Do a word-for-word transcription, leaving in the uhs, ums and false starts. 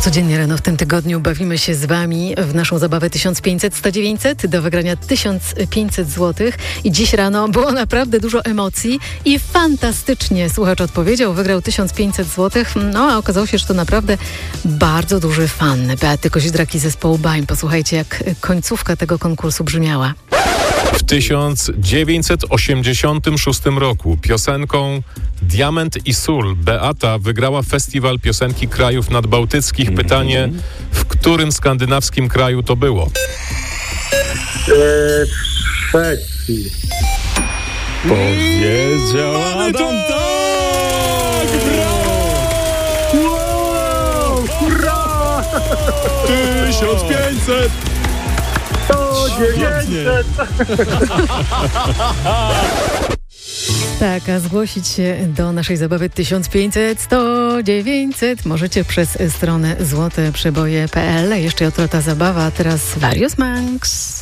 Codziennie rano w tym tygodniu bawimy się z Wami w naszą zabawę tysiąc pięćset sto dziewięćset do wygrania tysiąc pięćset złotych. I dziś rano było naprawdę dużo emocji i fantastycznie słuchacz odpowiedział, wygrał tysiąc pięćset złotych. No a okazało się, że to naprawdę bardzo duży fan Beaty Koźdraki zespołu Baim. Posłuchajcie, jak końcówka tego konkursu brzmiała. W tysiąc dziewięćset osiemdziesiątym szóstym roku piosenką Diament i sól Beata wygrała festiwal piosenki krajów nadbałtyckich. Mm-hmm. Pytanie, w którym skandynawskim kraju to było? Eee, Szwecji. Powiedział Adam, tak! Brawo! Wow! Hurra! tysiąc pięćset! sto dziewięćset! Tak, a zgłosić się do naszej zabawy tysiąc pięćset sto dziewięćset możecie przez stronę złote przeboje kropka p l. Jeszcze jutro ta zabawa, teraz Various Monks.